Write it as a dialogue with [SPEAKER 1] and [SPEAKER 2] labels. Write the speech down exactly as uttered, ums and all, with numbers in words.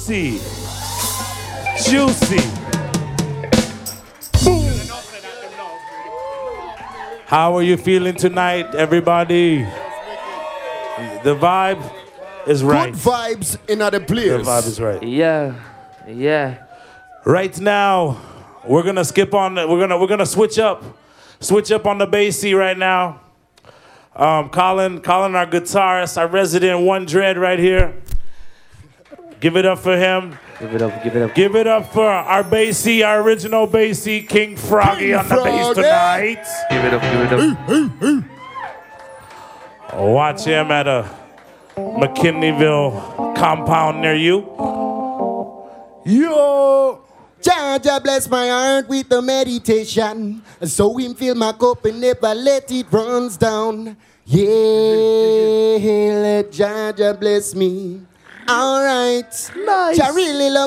[SPEAKER 1] juicy. Juicy. Boom. How are you feeling tonight, everybody? The vibe is right.
[SPEAKER 2] Good vibes in other place.
[SPEAKER 1] The vibe is right.
[SPEAKER 3] Yeah, yeah.
[SPEAKER 1] Right now, we're gonna skip on. We're gonna we're gonna switch up, switch up on the bassy right now. Um, Colin, Colin, our guitarist, our resident One Dread right here. Give it up for him.
[SPEAKER 3] Give it up, give it up.
[SPEAKER 1] Give it up for our bassy, our original bassy, King Froggy
[SPEAKER 2] King
[SPEAKER 1] on the bass
[SPEAKER 2] Froggy.
[SPEAKER 1] tonight.
[SPEAKER 3] Give it up, give it up.
[SPEAKER 1] Watch him at a McKinleyville compound near you.
[SPEAKER 2] Yo! Jah Jah bless my heart with the meditation, so him fill my cup and never let it runs down. Yeah, let Jah Jah bless me. All right.
[SPEAKER 3] Nice.
[SPEAKER 2] Jah really love